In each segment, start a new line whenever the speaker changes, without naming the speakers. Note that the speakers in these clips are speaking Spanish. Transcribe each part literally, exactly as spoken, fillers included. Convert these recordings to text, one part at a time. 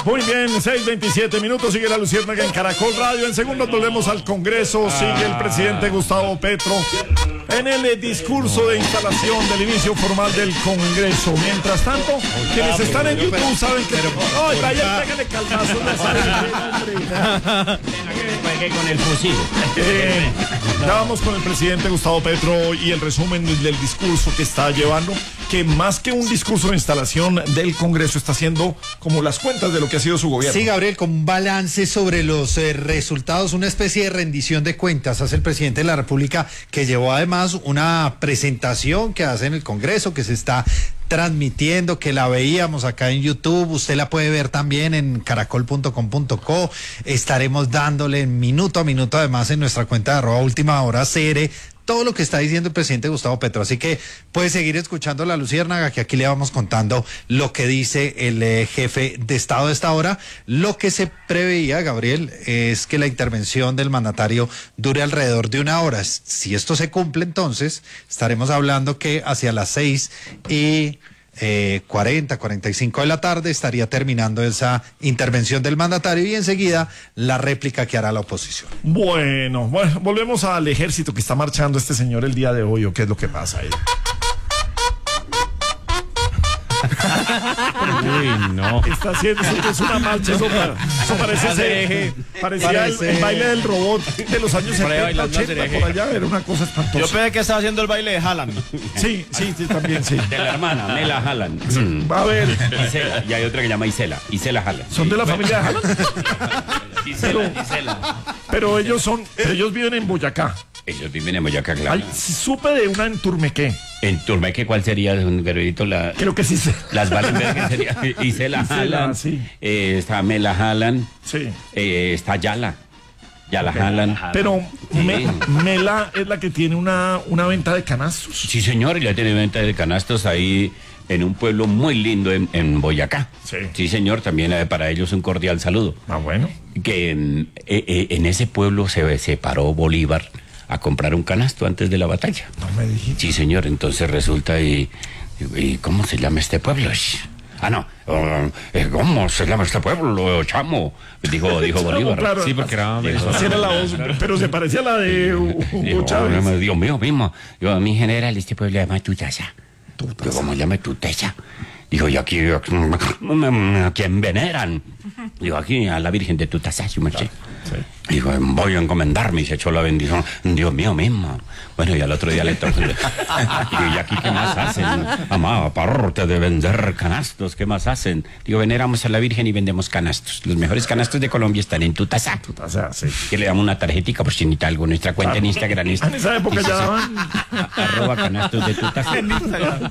Muy bien, seis veintisiete minutos, sigue la Luciérnaga en Caracol Radio. En segundos volvemos al Congreso, sigue el presidente Gustavo Petro en el discurso de instalación del inicio formal del Congreso. Mientras tanto, quienes están en YouTube saben que... ¡Ay, vaya, pégale calzazos!
Con el fusil.
Eh, ya vamos con el presidente Gustavo Petro y el resumen del discurso que está llevando, que más que un discurso de instalación del Congreso está haciendo como las cuentas de lo que ha sido su gobierno.
Sí, Gabriel, con un balance sobre los eh, resultados, una especie de rendición de cuentas hace el presidente de la República, que llevó además una presentación que hace en el Congreso, que se está transmitiendo, que la veíamos acá en YouTube, usted la puede ver también en caracol punto com punto co, estaremos dándole minuto a minuto además en nuestra cuenta de arroba última hora C R todo lo que está diciendo el presidente Gustavo Petro, así que puede seguir escuchando la Luciérnaga, que aquí le vamos contando lo que dice el eh, jefe de Estado de esta hora. Lo que se preveía, Gabriel, es que la intervención del mandatario dure alrededor de una hora. Si esto se cumple, entonces estaremos hablando que hacia las seis y Eh, cuarenta, cuarenta y cinco de la tarde estaría terminando esa intervención del mandatario y enseguida la réplica que hará la oposición.
Bueno, bueno, volvemos al ejército que está marchando este señor el día de hoy, o qué es lo que pasa ahí.
Uy, no.
Está haciendo, eso es una marcha, eso, eso parece ser, parecía parece... El, el baile del robot de los años setenta, ochenta, por allá, era una cosa espantosa.
Yo pensé que estaba haciendo el baile de Haaland.
Sí, sí, sí, también, sí.
De la hermana, Mela Haaland. Sí.
Va a ver.
Isela, y hay otra que se llama Isela, Isela Haaland.
¿Son de la familia de Haaland?
Isela, Isela.
Pero ellos son, pero ellos viven en Boyacá.
Ellos viven en Boyacá, claro.
Ay, supe de una en Turmequé.
¿En Turmequé cuál sería, un guerrerito? La,
Creo que sí sé.
Las Wallenberg sería Isela Haaland,
sí.
eh, está Mela Haaland,
sí.
eh, está Yala, Yala okay. Haaland.
Pero me, Mela es la que tiene una, una venta de canastos.
Sí, señor, ella tiene venta de canastos ahí en un pueblo muy lindo en, en Boyacá.
Sí.
Sí, señor, también eh, para ellos un cordial saludo.
Ah, bueno.
Que en, eh, en ese pueblo se, se paró Bolívar a comprar un canasto antes de la batalla.
No me dijiste.
Sí, señor, entonces resulta y, y ¿cómo se llama este pueblo? Ah, no, uh, ¿cómo se llama este pueblo, chamo? Dijo, dijo
Chamo,
Bolívar.
claro.
Sí, porque era...
Dijo, así era la voz, claro. Pero se parecía a la de Hugo Chávez.
Dios mío, mismo. Yo, mi general, este pueblo se llama Tutasa. Tutasa. ¿Cómo se llama Tutasa? Dijo, y aquí, ¿a quién veneran? Dijo, aquí a la Virgen de Tutasa, su merced. Sí. Dijo, voy a encomendarme, y se echó la bendición. Dios mío mismo. Bueno, y al otro día le tocó. ¿Y aquí qué más hacen? Amado, aparte de vender canastos, ¿qué más hacen? Digo, veneramos a la Virgen y vendemos canastos. Los mejores canastos de Colombia están en Tutasa.
Tutasa, sí.
Que le damos una tarjetica por si necesita algo. Nuestra cuenta en Instagram.
En esa época ya daban.
Arroba canastos de Tutasa.
En Instagram.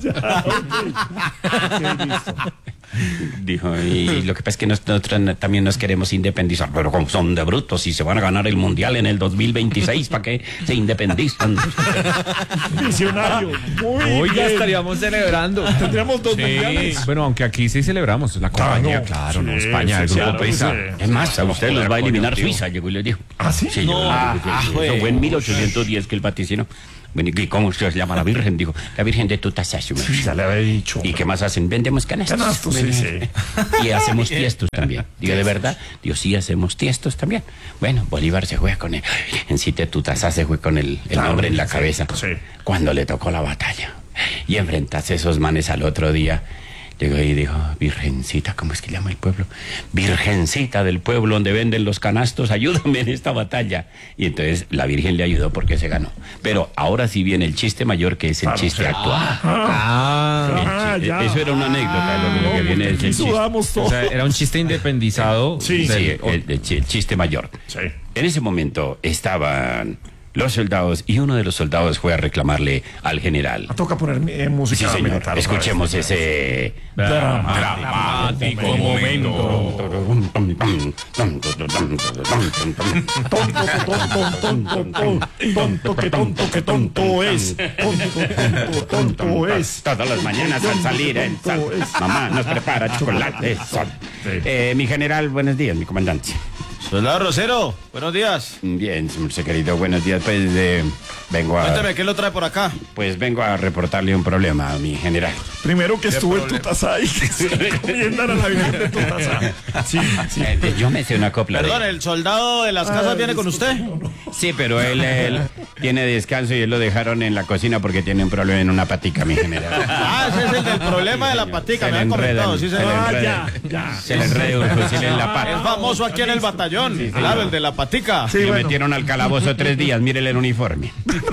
Dijo, y lo que pasa es que nosotros también nos queremos independizar, pero como son de brutos y se van a ganar el mundial en el dos mil veintiséis, ¿para qué se independizan?
Visionario. Muy
Hoy
bien.
ya estaríamos celebrando.
Tendríamos dos
sí.
mundiales.
Bueno, aunque aquí sí celebramos. La compañía,
claro,
claro,
sí,
no, España,
sí,
el
sí,
grupo
claro,
Pisa.
sí.
Es más, a usted los va a eliminar Suiza, llegó y le dijo.
¿Ah, sí?
Sí,
no.
yo,
Ah,
yo,
ah,
eso
fue
fue en mil ochocientos diez que el vaticinó. Bueno, ¿y cómo se llama la Virgen? Dijo, la Virgen de Tutasa.
Sí, ya le había dicho.
¿Y qué más hacen? Vendemos canastos.
Canastos, sí, sí.
Y hacemos tiestos también. Digo, ¿de verdad? Digo, sí, hacemos tiestos también. Bueno, Bolívar se juega con el... En sí, de Tutasa se juega con el, el claro, nombre en la
sí,
cabeza.
Sí.
Cuando le tocó la batalla. Y enfrentarse esos manes al otro día. Llegó y dijo, Virgencita, ¿cómo es que llama el pueblo? Virgencita del pueblo donde venden los canastos, ayúdame en esta batalla. Y entonces la Virgen le ayudó porque se ganó. Pero ahora sí viene el chiste mayor, que es el claro, chiste sí. actual.
Ah,
ah, ya. Eso era una anécdota,
ah,
lo, lo que
no,
viene es el chiste.
O sea, era un chiste independizado.
Sí,
del...
sí, el, el, el chiste mayor.
Sí.
En ese momento estaban los soldados y uno de los soldados fue a reclamarle al general.
Toca poner eh, música.
Sí, señor.
Militar,
escuchemos ese
dramático momento.
Tonto, que tonto, que tonto es. Tonto, tonto, tonto es.
Todas las mañanas al salir, el mamá nos prepara chocolate. Eh, mi general, buenos días, mi comandante.
Soldado Rosero, buenos días.
Bien, su querido, buenos días. Pues eh, vengo a...
Cuénteme, ¿qué lo trae por acá?
Pues vengo a reportarle un problema a mi general.
Primero que estuvo en Tutasá y que se recomiendan a la Virgen de Tutasá. Sí, sí.
Eh, yo me sé una copla de-
Perdón, ¿el soldado de las casas
Ay,
viene con usted?
Sí, pero él, él tiene descanso y él lo dejaron en la cocina porque tiene un problema en una patica, mi general.
Ah, ese es el del problema de la patica,
Se
me
le
han comentado,
enredan,
sí,
se
señor.
le
Ah,
enreda.
ya, ya.
Se le enreda un fusil en la
Es
pata.
famoso aquí en el batallón, claro, el de la patica.
Sí,
Le
bueno.
metieron al calabozo tres días, mírele el uniforme.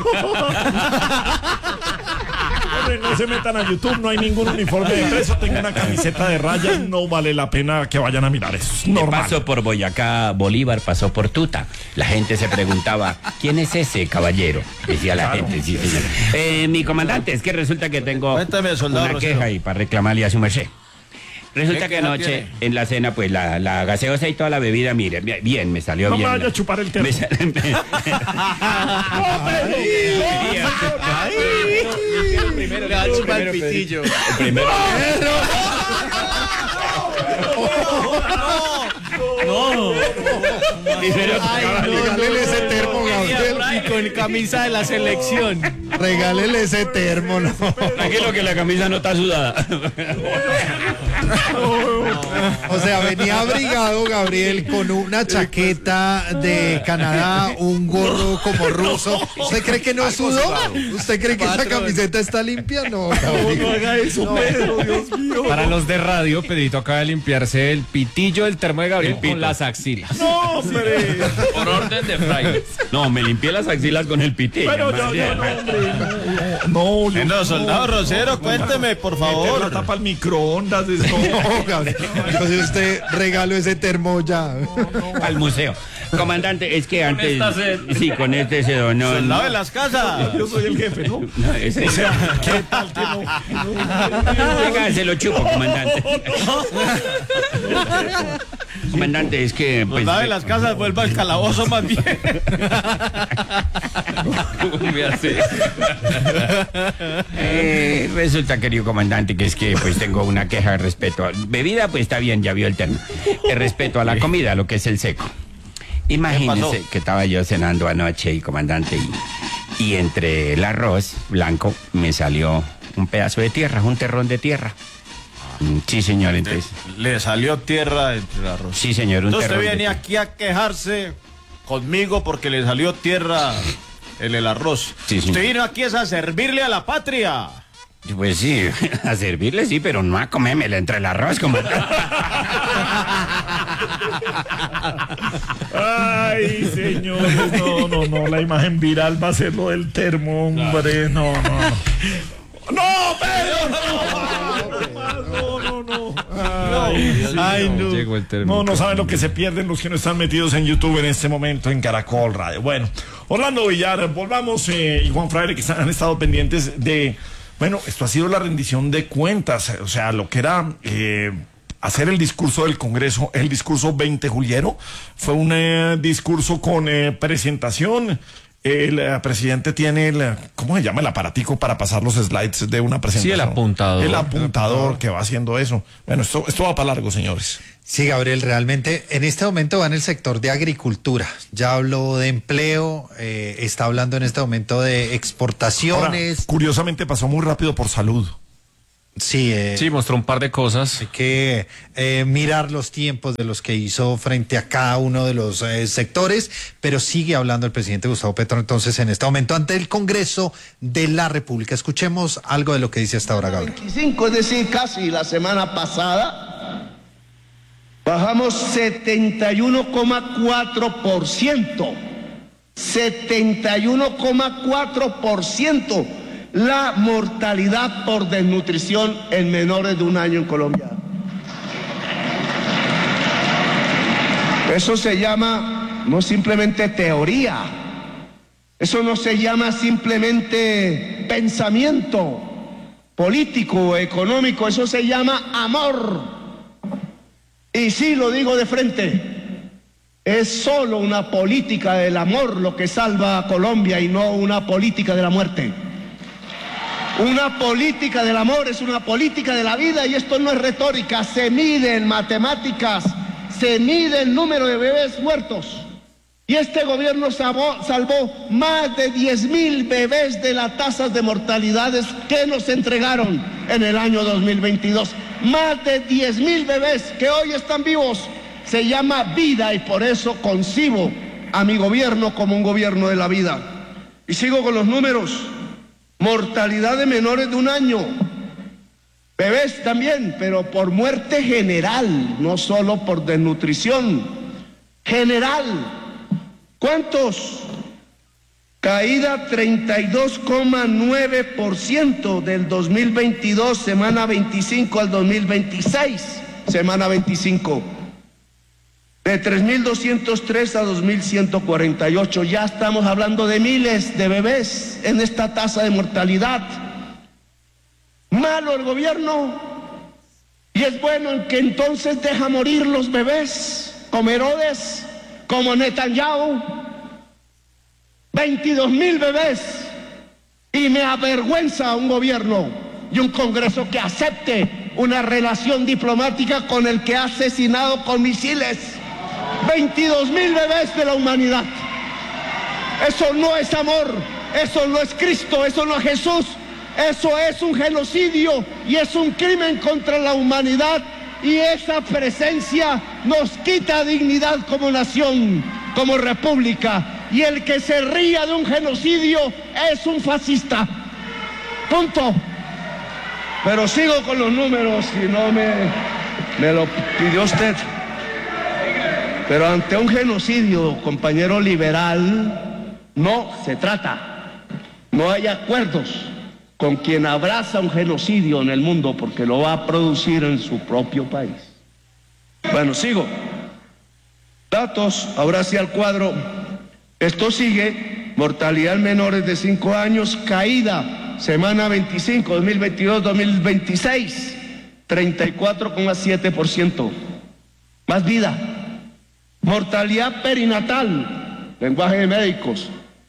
Hombre, no se metan a YouTube, no hay ningún uniforme de preso, tengo una camiseta de rayas, no vale la pena que vayan a mirar eso, es normal.
Pasó por Boyacá, Bolívar, pasó por Tuta. La gente se preguntaba, ¿quién es ese caballero? Decía la gente, sí, señor. Eh, mi comandante, es que resulta que tengo
Cuéntame, soldado
una
Rosero.
queja y para reclamarle a su merced. Resulta
¿Qué
que
queja
anoche
tiene?
en la cena, pues la, la gaseosa y toda la bebida, mire, bien, me salió
No me
bien.
vaya a chupar el termo.
Me sal-
Primero le va a chupar el pitillo.
Primero.
Regálele ese termo, Gabriel.
Y con camisa de la selección.
Regálele ese termo, no.
Tranquilo que la camisa no está sudada.
O sea, venía abrigado Gabriel con una chaqueta de Canadá, un gorro como ruso. ¿Usted cree que no sudó? ¿Usted cree que esa camiseta está limpia? No, Gabriel.
No haga eso, Pedro, Dios mío.
Para los de radio, Pedrito acaba de limpiarse el pitillo del termo de Gabriel
El pito.
con las axilas.
No, hombre.
Por orden de Fraile.
No, me limpié las axilas con el pitillo.
Pero
más
yo, yo,
bien.
no, hombre, no, no, yo-
No, soldado Rosero, cuénteme, por
Meter la
favor.
tapa al microondas, eso.
No, Gabriel. Entonces usted regaló ese termo ya.
Al museo. Comandante, es que antes. Sí, con este se donó.
Soldado de las casas.
Yo soy el jefe, ¿no?
No, ese-
O sea, ¿qué tal que no?
Venga, se lo chupo, comandante. Comandante, es que. Pues,
Soldado de las casas, vuelva al calabozo más bien.
eh, resulta, querido comandante, que es que pues tengo una queja respecto a. Bebida, pues está bien, ya vio el termo. Eh, respecto a la comida, lo que es el seco. Imagínese
pasó?
que estaba yo cenando anoche, y comandante, y, y entre el arroz blanco me salió un pedazo de tierra, un terrón de tierra. Mm, Sí, señor, entonces.
Le salió tierra entre el arroz.
Sí, señor, un
Entonces usted
terrón de
viene
tierra.
aquí a quejarse conmigo porque le salió tierra en el arroz.
Sí, sí.
Usted vino aquí es a servirle a la patria.
Pues sí, a servirle sí, pero no a comérmela entre el arroz, comandante.
Ay, señores, no, no, no, la imagen viral va a ser lo del termo, hombre, no, no. ¡No, Pedro! No, no, no. Ay,
Ay, no.
Llegó el termo.
No, no saben lo que se pierden los que no están metidos en YouTube en este momento en Caracol Radio. Bueno, Orlando Villar, volvamos eh, y Juan Fraile, que están- han estado pendientes de... Bueno, esto ha sido la rendición de cuentas, o sea, lo que era eh, hacer el discurso del Congreso, el discurso veinte juliero, fue un eh, discurso con eh, presentación. El eh, presidente tiene el, ¿cómo se llama? El aparatico para pasar los slides de una presentación.
Sí, el apuntador.
El apuntador que va haciendo eso. Bueno, esto, esto va para largo, señores.
Sí, Gabriel, realmente en este momento va en el sector de agricultura. Ya habló de empleo, eh, está hablando en este momento de
Ahora,
exportaciones.
curiosamente pasó muy rápido por salud.
Sí, eh,
Sí, mostró un par de cosas.
hay que eh, mirar los tiempos de los que hizo frente a cada uno de los eh, sectores, pero sigue hablando el presidente Gustavo Petro entonces en este momento ante el Congreso de la República. Escuchemos algo de lo que dice hasta ahora, Gabriel.
veinticinco, es decir, casi la semana pasada, bajamos setenta y uno coma cuatro por ciento. setenta y uno coma cuatro por ciento la mortalidad por desnutrición en menores de un año en Colombia. Eso se llama no simplemente teoría, eso no se llama simplemente pensamiento político o económico, eso se llama amor. Y sí, lo digo de frente, es solo una política del amor lo que salva a Colombia y no una política de la muerte. Una política del amor es una política de la vida y esto no es retórica, se mide en matemáticas, se mide el número de bebés muertos. Y este gobierno salvó, salvó más de diez mil bebés de las tasas de mortalidades que nos entregaron en el año dos mil veintidós. Más de diez mil bebés que hoy están vivos. Se llama vida y por eso concibo a mi gobierno como un gobierno de la vida. Y sigo con los números. Mortalidad de menores de un año. Bebés también, pero por muerte general, no solo por desnutrición. General. ¿Cuántos? Caída treinta y dos coma nueve por ciento del dos mil veintidós, semana veinticinco al dos mil veintiséis, semana veinticinco. De tres mil doscientos tres a dos mil ciento cuarenta y ocho. Ya estamos hablando de miles de bebés en esta tasa de mortalidad. Malo el gobierno. Y es bueno en que entonces deja morir los bebés, como Herodes, como Netanyahu. veintidós mil bebés. Y me avergüenza un gobierno y un Congreso que acepte una relación diplomática con el que ha asesinado con misiles veintidós mil bebés de la humanidad. Eso no es amor, eso no es Cristo, eso no es Jesús, eso es un genocidio y es un crimen contra la humanidad, y esa presencia nos quita dignidad como nación, como república, y el que se ría de un genocidio es un fascista. Punto. Pero sigo con los números, si no me, me lo pidió usted. Pero ante un genocidio, compañero liberal, no se trata. No hay acuerdos con quien abraza un genocidio en el mundo porque lo va a producir en su propio país. Bueno, sigo. Datos, ahora sí al cuadro. Esto sigue, mortalidad en menores de cinco años, caída, semana veinticinco, dos mil veintidós, dos mil veintiséis, treinta y cuatro coma siete por ciento. Más vida. Mortalidad perinatal, lenguaje de médicos,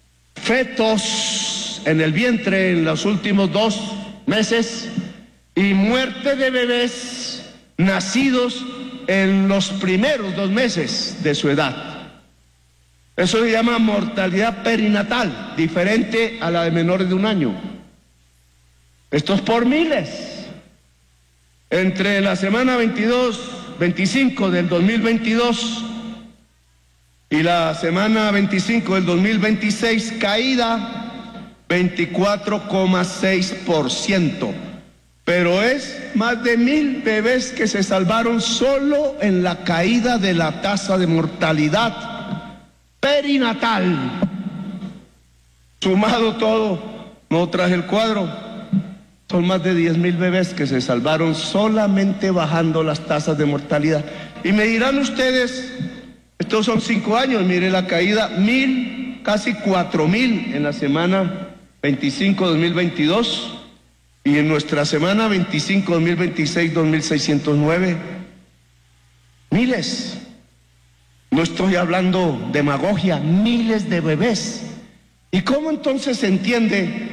fetos en el vientre en los últimos dos meses y muerte de bebés nacidos en los primeros dos meses de su edad. Eso se llama mortalidad perinatal, diferente a la de menores de un año. Esto es por miles. Entre la semana veintidós, veinticinco del dos mil veintidós y la semana veinticinco del dos mil veintiséis, caída veinticuatro coma seis por ciento. Pero es más de mil bebés que se salvaron solo en la caída de la tasa de mortalidad perinatal. Sumado todo, no traje el cuadro, son más de diez mil bebés que se salvaron solamente bajando las tasas de mortalidad. Y me dirán ustedes, estos son cinco años, mire la caída, mil, casi cuatro mil en la semana veinticinco dos mil veintidós y en nuestra semana veinticinco dos mil veintiséis dos mil seiscientos nueve. Miles. No estoy hablando demagogia, miles de bebés. ¿Y cómo entonces se entiende?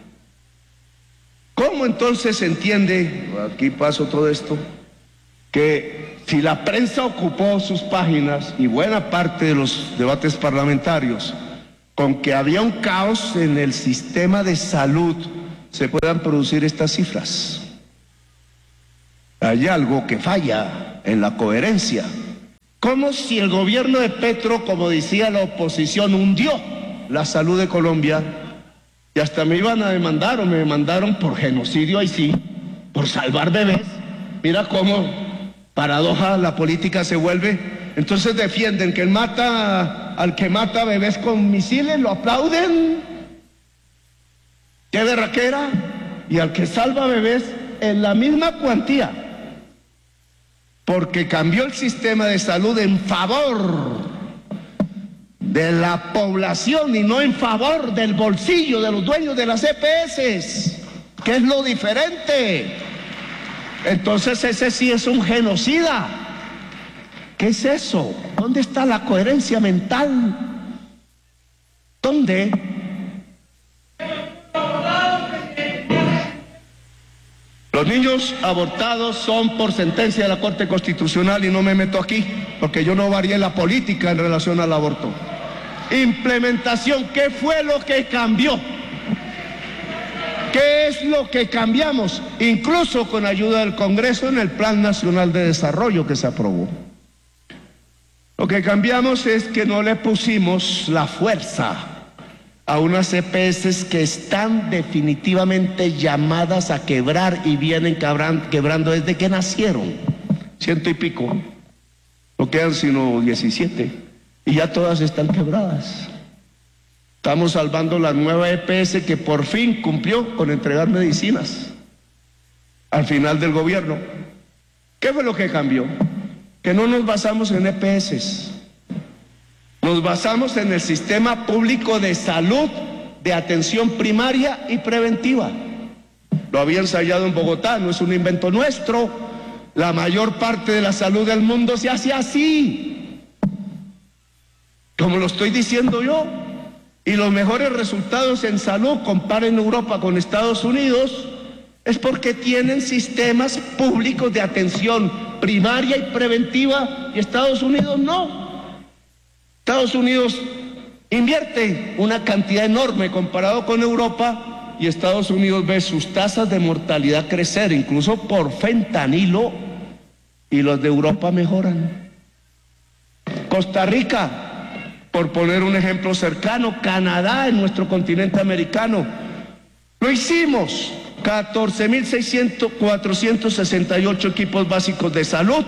¿Cómo entonces se entiende? Aquí paso todo esto, que si la prensa ocupó sus páginas y buena parte de los debates parlamentarios con que había un caos en el sistema de salud, se puedan producir estas cifras. Hay algo que falla en la coherencia. Como si el gobierno de Petro, como decía la oposición, hundió la salud de Colombia, y hasta me iban a demandar o me demandaron por genocidio, ahí sí, por salvar bebés. Mira cómo paradoja la política se vuelve. Entonces defienden que el mata al que mata bebés con misiles, lo aplauden. ¡Qué berraquera! Y al que salva bebés en la misma cuantía, porque cambió el sistema de salud en favor de la población y no en favor del bolsillo de los dueños de las E P S, que es lo diferente. Entonces ese sí es un genocida. ¿Qué es eso? ¿Dónde está la coherencia mental? ¿Dónde? Los Los niños abortados son por sentencia de la Corte Constitucional y no me meto aquí, porque yo no varié la política en relación al aborto. Implementación, ¿qué fue lo que cambió? ¿Qué es lo que cambiamos? Incluso con ayuda del Congreso en el Plan Nacional de Desarrollo que se aprobó. Lo que cambiamos es que no le pusimos la fuerza a unas E P S que están definitivamente llamadas a quebrar y vienen quebrando desde que nacieron, ciento y pico, no quedan sino diecisiete, y ya todas están quebradas. Estamos salvando la nueva E P S que por fin cumplió con entregar medicinas al final del gobierno. ¿Qué fue lo que cambió? Que no nos basamos en E P S. Nos basamos en el sistema público de salud, de atención primaria y preventiva. Lo había ensayado en Bogotá, no es un invento nuestro. La mayor parte de la salud del mundo se hace así, como lo estoy diciendo yo. Y los mejores resultados en salud, comparen Europa con Estados Unidos, es porque tienen sistemas públicos de atención primaria y preventiva, y Estados Unidos no. Estados Unidos invierte una cantidad enorme comparado con Europa, y Estados Unidos ve sus tasas de mortalidad crecer, incluso por fentanilo, y los de Europa mejoran. Costa Rica, por poner un ejemplo cercano, Canadá en nuestro continente americano, lo hicimos, catorce mil cuatrocientos sesenta y ocho equipos básicos de salud.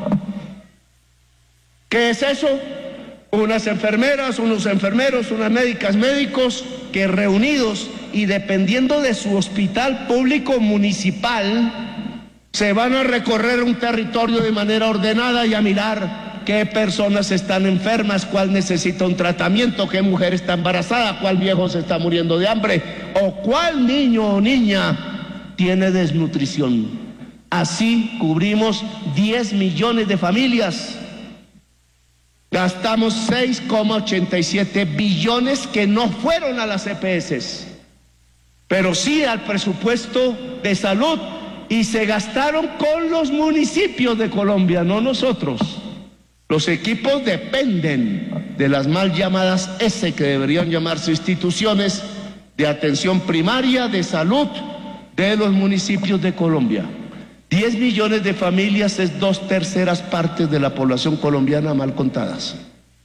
¿Qué es eso? Unas enfermeras, unos enfermeros, unas médicas, médicos que reunidos y dependiendo de su hospital público municipal se van a recorrer un territorio de manera ordenada y a mirar qué personas están enfermas, cuál necesita un tratamiento, qué mujer está embarazada, cuál viejo se está muriendo de hambre o cuál niño o niña tiene desnutrición. Así cubrimos diez millones de familias. Gastamos seis coma ochenta y siete billones que no fueron a las E P S, pero sí al presupuesto de salud, y se gastaron con los municipios de Colombia, no nosotros. Los equipos dependen de las mal llamadas S, que deberían llamarse instituciones de atención primaria, de salud, de los municipios de Colombia. diez millones de familias es dos terceras partes de la población colombiana mal contadas.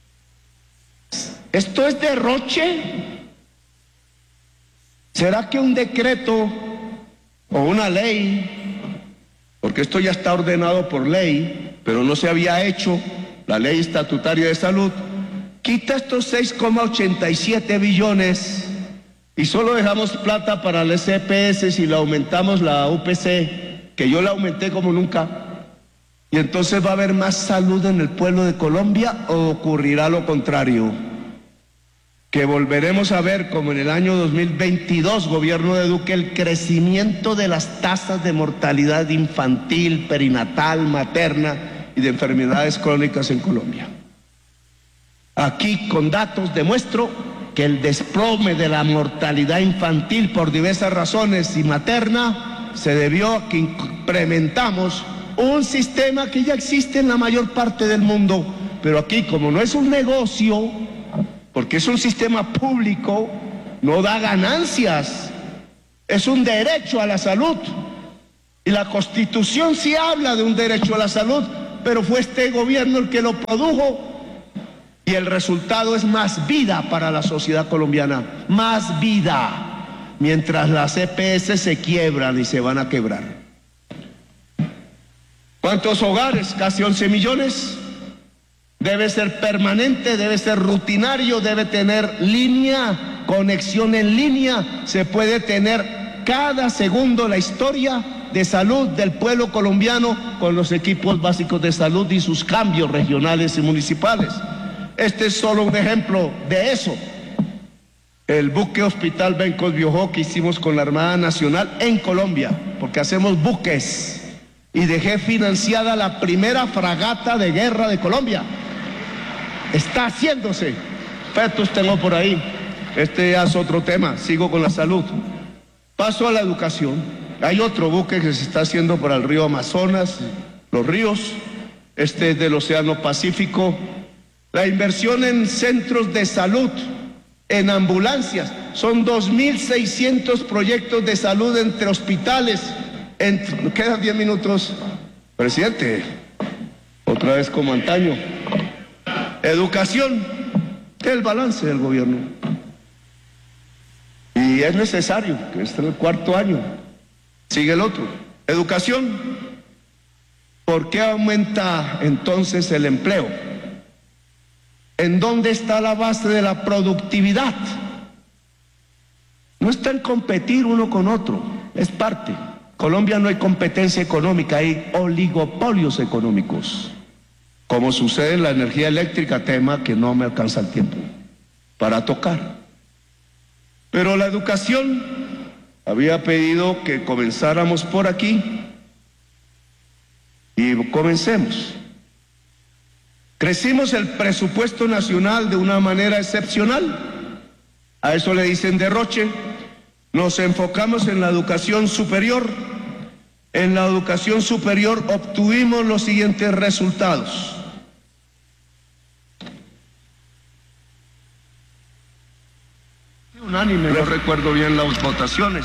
¿Esto es derroche? ¿Será que un decreto o una ley, porque esto ya está ordenado por ley, pero no se había hecho, la ley estatutaria de salud, quita estos seis coma ochenta y siete billones y solo dejamos plata para las E P S y la aumentamos la U P C, que yo la aumenté como nunca, y entonces va a haber más salud en el pueblo de Colombia, o ocurrirá lo contrario, que volveremos a ver como en el año dos mil veintidós, gobierno de Duque, el crecimiento de las tasas de mortalidad infantil, perinatal, materna y de enfermedades crónicas en Colombia. Aquí con datos demuestro que el desplome de la mortalidad infantil por diversas razones y materna se debió a que implementamos un sistema que ya existe en la mayor parte del mundo, pero aquí como no es un negocio, porque es un sistema público, no da ganancias, es un derecho a la salud, y la Constitución sí habla de un derecho a la salud, pero fue este gobierno el que lo produjo, y el resultado es más vida para la sociedad colombiana, más vida, mientras las E P S se quiebran y se van a quebrar. ¿Cuántos hogares? Casi once millones. Debe ser permanente, debe ser rutinario, debe tener línea, conexión en línea. Se puede tener cada segundo la historia de salud del pueblo colombiano con los equipos básicos de salud y sus cambios regionales y municipales. Este es solo un ejemplo de eso. El buque Hospital Bencos Biojó que hicimos con la Armada Nacional en Colombia, porque hacemos buques, y dejé financiada la primera fragata de guerra de Colombia. Está haciéndose. Fetos tengo por ahí. Este ya es otro tema. Sigo con la salud. Paso a la educación. Hay otro buque que se está haciendo para el río Amazonas, los ríos, este es del Océano Pacífico. La inversión en centros de salud, en ambulancias, son dos mil seiscientos proyectos de salud entre hospitales. Entre, quedan diez minutos, presidente, otra vez como antaño. Educación, el balance del gobierno. Y es necesario, que este es el cuarto año, sigue el otro. Educación, ¿por qué aumenta entonces el empleo? ¿En dónde está la base de la productividad? No está en competir uno con otro, es parte. Colombia no hay competencia económica, hay oligopolios económicos, como sucede en la energía eléctrica, tema que no me alcanza el tiempo para tocar. Pero la educación, había pedido que comenzáramos por aquí y comencemos. Crecimos el presupuesto nacional de una manera excepcional, a eso le dicen derroche. Nos enfocamos en la educación superior. En la educación superior obtuvimos los siguientes resultados. Unánime, no recuerdo bien las votaciones.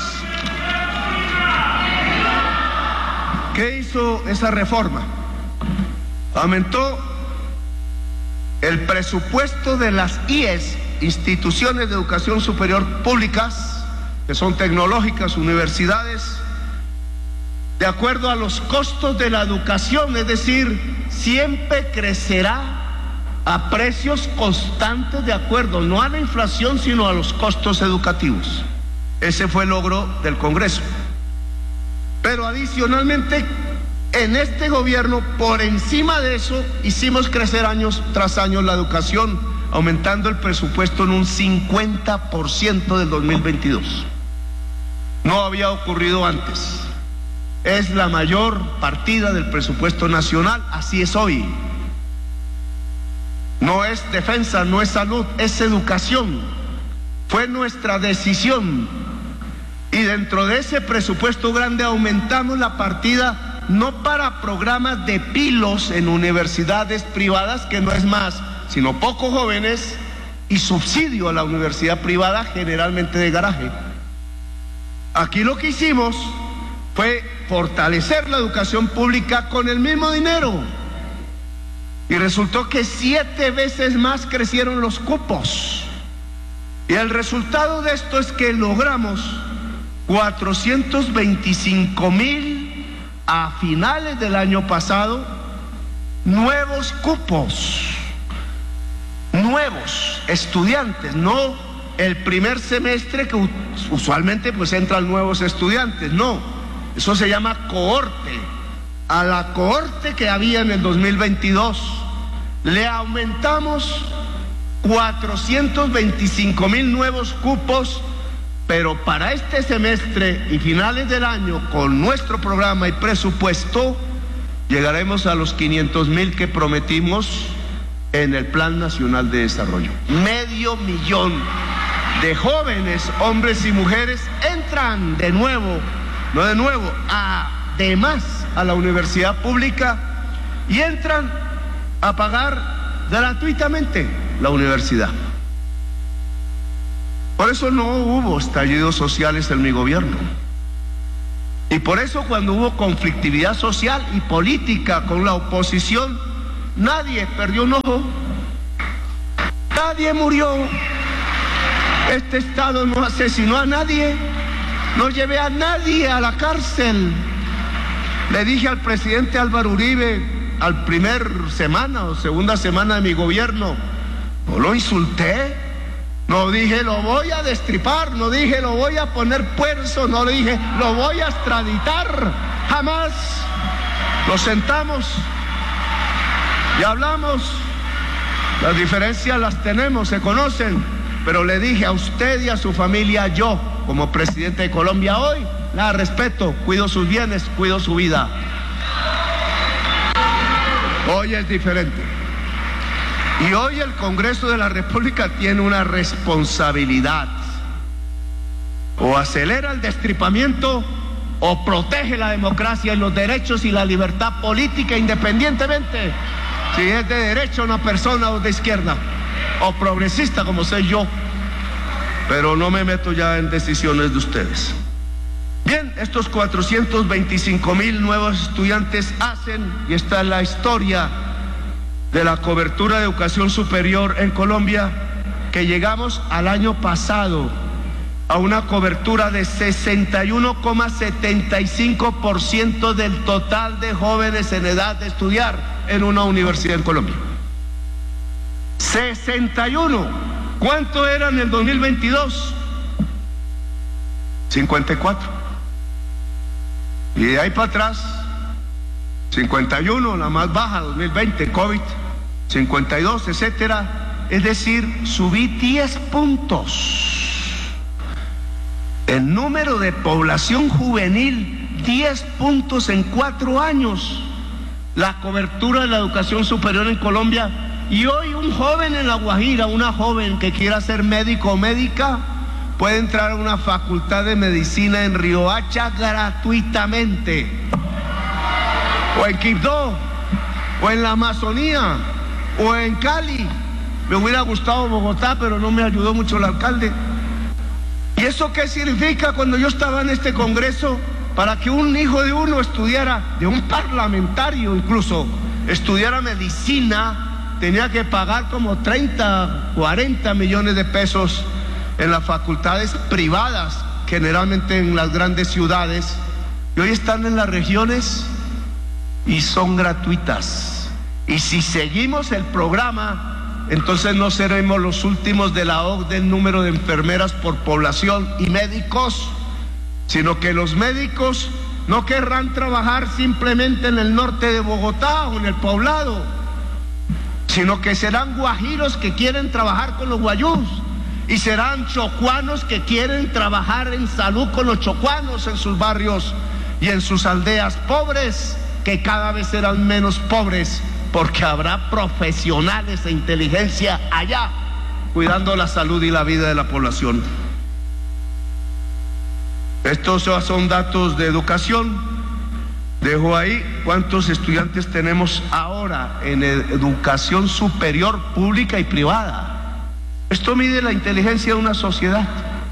¿Qué hizo esa reforma? Aumentó el presupuesto de las I E S, instituciones de educación superior públicas, que son tecnológicas, universidades, de acuerdo a los costos de la educación, es decir, siempre crecerá a precios constantes de acuerdo, no a la inflación, sino a los costos educativos. Ese fue el logro del Congreso. Pero adicionalmente, en este gobierno, por encima de eso, hicimos crecer años tras año la educación, aumentando el presupuesto en un cincuenta por ciento del dos mil veintidós. No había ocurrido antes. Es la mayor partida del presupuesto nacional, así es hoy. No es defensa, no es salud, es educación. Fue nuestra decisión. Y dentro de ese presupuesto grande aumentamos la partida no para programas de pilos en universidades privadas, que no es más, sino pocos jóvenes, y subsidio a la universidad privada, generalmente de garaje. Aquí lo que hicimos fue fortalecer la educación pública con el mismo dinero. Y resultó que siete veces más crecieron los cupos. Y el resultado de esto es que logramos cuatrocientos veinticinco mil a finales del año pasado nuevos cupos, nuevos estudiantes, no el primer semestre que usualmente pues entran nuevos estudiantes, no, eso se llama cohorte. A la cohorte que había en el dos mil veintidós le aumentamos cuatrocientos veinticinco mil nuevos cupos, pero para este semestre y finales del año, con nuestro programa y presupuesto, llegaremos a los quinientos mil que prometimos en el Plan Nacional de Desarrollo. Medio millón de jóvenes, hombres y mujeres, entran de nuevo, no de nuevo, además a la universidad pública, y entran a pagar gratuitamente la universidad. Por eso no hubo estallidos sociales en mi gobierno. Y por eso cuando hubo conflictividad social y política con la oposición, nadie perdió un ojo, nadie murió. Este Estado no asesinó a nadie, no llevé a nadie a la cárcel. Le dije al presidente Álvaro Uribe, al primer semana o segunda semana de mi gobierno, no lo insulté, no dije lo voy a destripar, no dije lo voy a poner puerzo, no le dije lo voy a extraditar, jamás. Nos sentamos y hablamos, las diferencias las tenemos, se conocen, pero le dije a usted y a su familia, yo como presidente de Colombia hoy, la respeto, cuido sus bienes, cuido su vida. Hoy es diferente. Y hoy el Congreso de la República tiene una responsabilidad. O acelera el destripamiento o protege la democracia y los derechos y la libertad política independientemente si es de derecha una persona o de izquierda o progresista como soy yo, pero no me meto ya en decisiones de ustedes. Bien, estos cuatrocientos veinticinco mil nuevos estudiantes hacen, y esta es la historia de la cobertura de educación superior en Colombia, que llegamos al año pasado a una cobertura de sesenta y uno coma setenta y cinco por ciento del total de jóvenes en edad de estudiar en una universidad en Colombia. sesenta y uno. ¿Cuánto era en el dos mil veintidós? cincuenta y cuatro. Y de ahí para atrás, cincuenta y uno, la más baja, dos mil veinte, COVID, cincuenta y dos, etcétera. Es decir, subí diez puntos. El número de población juvenil, diez puntos en cuatro años. La cobertura de la educación superior en Colombia. Y hoy un joven en La Guajira, una joven que quiera ser médico o médica, puede entrar a una facultad de medicina en Riohacha gratuitamente, o en Quibdó, o en la Amazonía, o en Cali. Me hubiera gustado Bogotá, pero no me ayudó mucho el alcalde. ¿Y eso qué significa? Cuando yo estaba en este congreso, para que un hijo de uno estudiara, de un parlamentario incluso, estudiara medicina, tenía que pagar como treinta, cuarenta millones de pesos en las facultades privadas, generalmente en las grandes ciudades, y hoy están en las regiones y son gratuitas. Y si seguimos el programa, entonces no seremos los últimos de la O C D E en número de enfermeras por población y médicos, sino que los médicos no querrán trabajar simplemente en el norte de Bogotá o en el Poblado, sino que serán guajiros que quieren trabajar con los guayús, y serán chocuanos que quieren trabajar en salud con los chocuanos en sus barrios y en sus aldeas pobres, que cada vez serán menos pobres, porque habrá profesionales de inteligencia allá cuidando la salud y la vida de la población. Estos son datos de educación. Dejo ahí cuántos estudiantes tenemos ahora en educación superior pública y privada. Esto mide la inteligencia de una sociedad.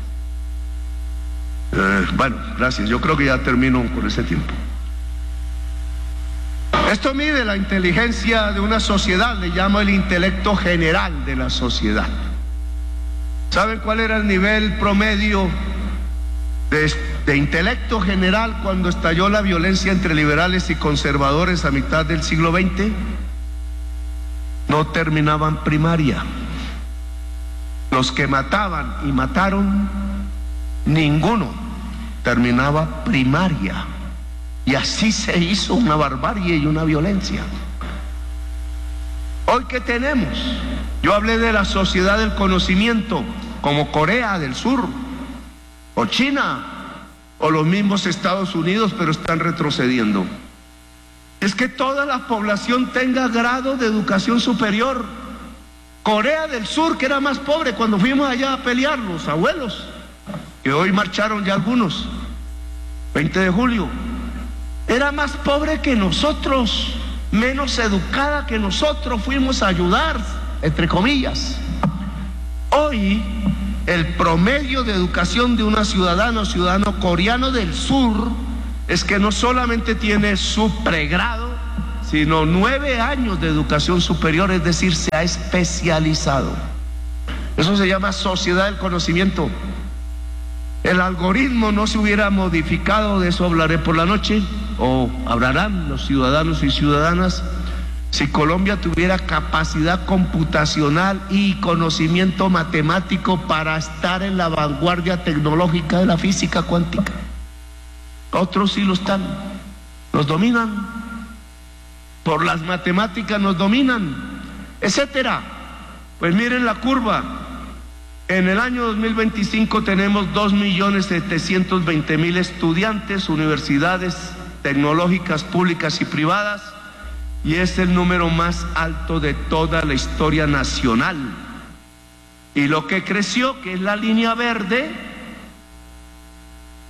Eh, bueno, gracias. Yo creo que ya termino con ese tiempo. Esto mide la inteligencia de una sociedad, le llamo el intelecto general de la sociedad. ¿Saben cuál era el nivel promedio de, de intelecto general cuando estalló la violencia entre liberales y conservadores a mitad del siglo veinte? No terminaban primaria. Los que mataban y mataron, ninguno terminaba primaria. Y así se hizo una barbarie y una violencia. Hoy, ¿qué tenemos? Yo hablé de la sociedad del conocimiento, como Corea del Sur, o China, o los mismos Estados Unidos, pero están retrocediendo. Es que toda la población tenga grado de educación superior. Corea del Sur, que era más pobre cuando fuimos allá a pelear, los abuelos, que hoy marcharon ya algunos, veinte de julio, era más pobre que nosotros, menos educada que nosotros, fuimos a ayudar, entre comillas. Hoy, el promedio de educación de una ciudadana o ciudadano coreano del sur es que no solamente tiene su pregrado, sino nueve años de educación superior, es decir, se ha especializado. Eso se llama sociedad del conocimiento. El algoritmo no se hubiera modificado, de eso hablaré por la noche, o hablarán los ciudadanos y ciudadanas, si Colombia tuviera capacidad computacional y conocimiento matemático para estar en la vanguardia tecnológica de la física cuántica. Otros sí lo están, los dominan, por las matemáticas nos dominan, etcétera. Pues miren la curva. En el año dos mil veinticinco tenemos dos millones setecientos veinte mil estudiantes, universidades tecnológicas públicas y privadas, y es el número más alto de toda la historia nacional. Y lo que creció, que es la línea verde,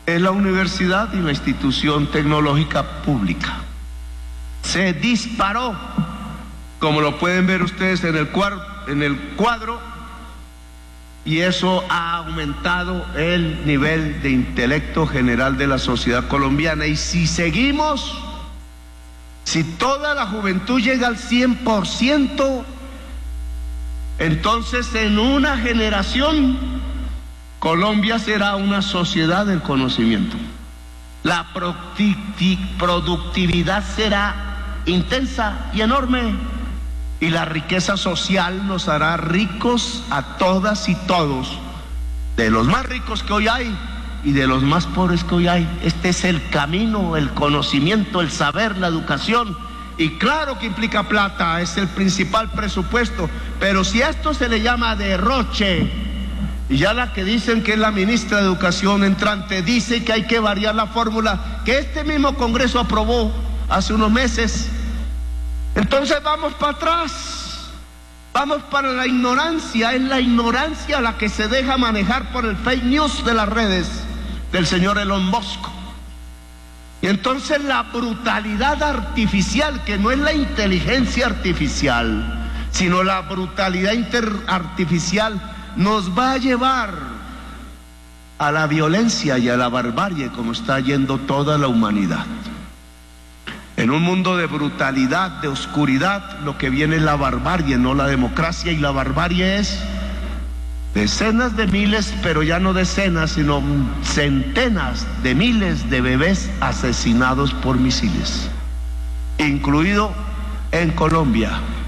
es la universidad y la institución tecnológica pública. Se disparó, como lo pueden ver ustedes en el cuadro, en el cuadro, y eso ha aumentado el nivel de intelecto general de la sociedad colombiana. Y si seguimos, si toda la juventud llega al cien por ciento, entonces en una generación Colombia será una sociedad del conocimiento. La productividad será intensa y enorme, y la riqueza social nos hará ricos a todas y todos, de los más ricos que hoy hay y de los más pobres que hoy hay. Este es el camino, el conocimiento, el saber, la educación. Y claro que implica plata, es el principal presupuesto, pero si a esto se le llama derroche, y ya la que dicen que es la ministra de Educación entrante dice que hay que variar la fórmula que este mismo Congreso aprobó hace unos meses, entonces vamos para atrás, vamos para la ignorancia. Es la ignorancia la que se deja manejar por el fake news de las redes del señor Elon Musk. Y entonces la brutalidad artificial, que no es la inteligencia artificial, sino la brutalidad artificial, nos va a llevar a la violencia y a la barbarie, como está yendo toda la humanidad. En un mundo de brutalidad, de oscuridad, lo que viene es la barbarie, no la democracia. Y la barbarie es decenas de miles, pero ya no decenas, sino centenas de miles de bebés asesinados por misiles, incluido en Colombia.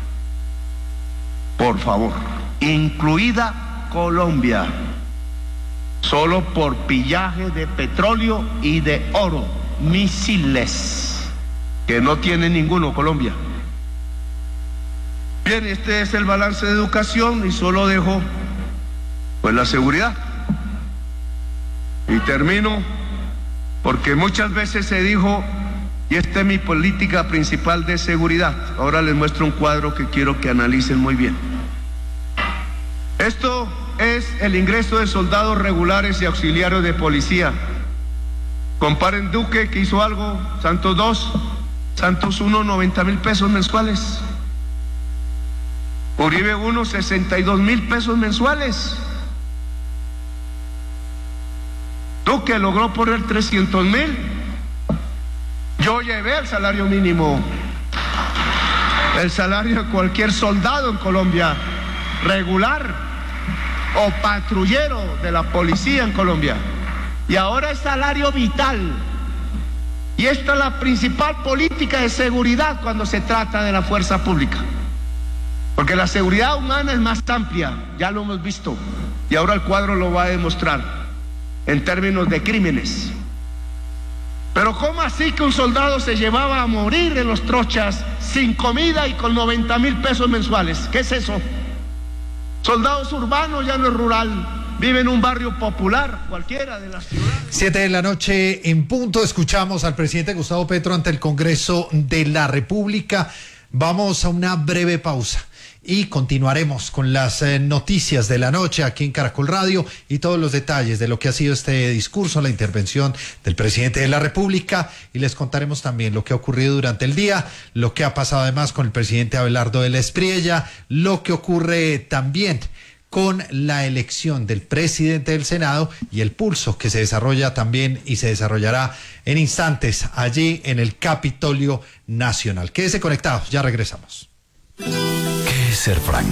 Por favor, incluida Colombia, solo por pillaje de petróleo y de oro, misiles, que no tiene ninguno Colombia. Bien, este es el balance de educación y solo dejo pues la seguridad. Y termino porque muchas veces se dijo, y esta es mi política principal de seguridad. Ahora les muestro un cuadro que quiero que analicen muy bien. Esto es el ingreso de soldados regulares y auxiliares de policía. Comparen Duque, que hizo algo, Santos dos, Santos uno, noventa mil pesos mensuales. Uribe uno, sesenta y dos mil pesos mensuales. Duque logró poner trescientos mil. Yo llevé el salario mínimo, el salario de cualquier soldado en Colombia, regular o patrullero de la policía en Colombia. Y ahora es salario vital. Y esta es la principal política de seguridad cuando se trata de la fuerza pública. Porque la seguridad humana es más amplia, ya lo hemos visto. Y ahora el cuadro lo va a demostrar en términos de crímenes. Pero ¿cómo así que un soldado se llevaba a morir en los trochas sin comida y con noventa mil pesos mensuales? ¿Qué es eso? Soldados urbanos, ya no es rural. Vive en un barrio popular, cualquiera de las ciudades.
Siete de la noche en punto, escuchamos al presidente Gustavo Petro ante el Congreso de la República. Vamos a una breve pausa y continuaremos con las eh, noticias de la noche aquí en Caracol Radio y todos los detalles de lo que ha sido este discurso, la intervención del presidente de la República, y les contaremos también lo que ha ocurrido durante el día, lo que ha pasado además con el presidente Abelardo de la Espriella, lo que ocurre también con la elección del presidente del Senado y el pulso que se desarrolla también y se desarrollará en instantes allí en el Capitolio Nacional. Quédese conectados, ya regresamos.
¿Qué es ser franco?